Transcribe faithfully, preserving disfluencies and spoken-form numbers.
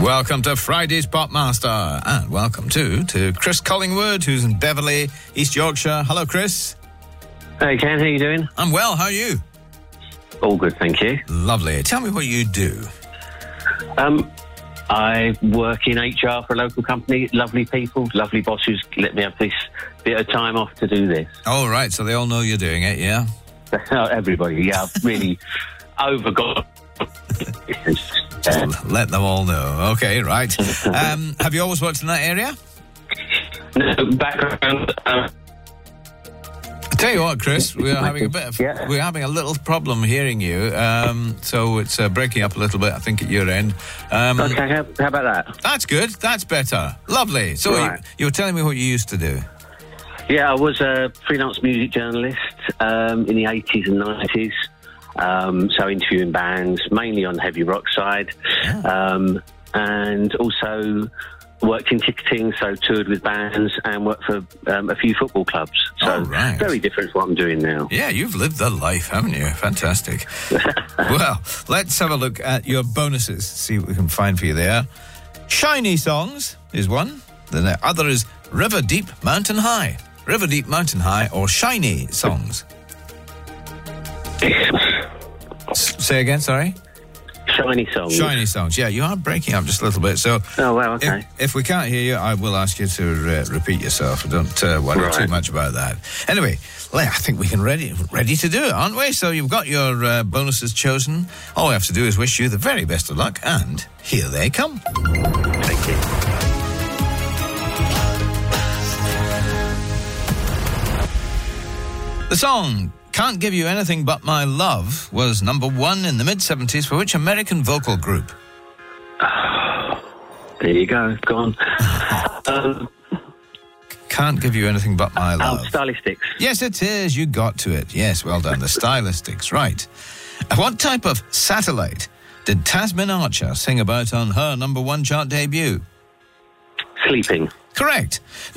Welcome to Friday's Popmaster, and welcome too to Chris Collingwood, who's in Beverley, East Yorkshire. Hello, Chris. Hey, Ken, how you doing? I'm well. How are you? All good, thank you. Lovely. Tell me what you do. Um, I work in H R for a local company. Lovely people, lovely bosses. Let me have this bit of time off to do this. Oh, right. So they all know you're doing it, yeah? Everybody, yeah. I've really overgot. Just let them all know. Okay, right. Um, have you always worked in that area? No, background. Uh, I tell you what, Chris, we're having a bit of, yeah. we're having a little problem hearing you. Um, so it's uh, breaking up a little bit, I think, at your end. Um, okay, how, how about that? That's good. That's better. Lovely. So Right. you, you were telling me what you used to do. Yeah, I was a freelance music journalist um, in the eighties and nineties. Um, so interviewing bands, mainly on the heavy rock side, Yeah. um, and also worked in ticketing, so toured with bands and worked for um, a few football clubs. So Oh, right. very different to what I'm doing now. Yeah, you've lived the life, haven't you? Fantastic. Well, let's have a look at your bonuses, see what we can find for you there. Shiny Songs is one. The other is River Deep Mountain High. River Deep Mountain High or Shiny Songs. S- say again, sorry? Shiny songs. Shiny Songs. Yeah, you are breaking up just a little bit. So Oh, well, okay. if, if we can't hear you, I will ask you to uh, repeat yourself. Don't uh, worry Right. too much about that. Anyway, well, I think we can ready ready to do it, aren't we? So you've got your uh, bonuses chosen. All we have to do is wish you the very best of luck, and here they come. Thank you. The song Can't Give You Anything But My Love was number one in the mid-seventies for which American vocal group? There you go. Go on. um, Can't Give You Anything But My oh, Love. Stylistics. Yes, it is. You got to it. Yes, well done. The Stylistics, right. What type of satellite did Tasmin Archer sing about on her number one chart debut? Sleeping. Correct.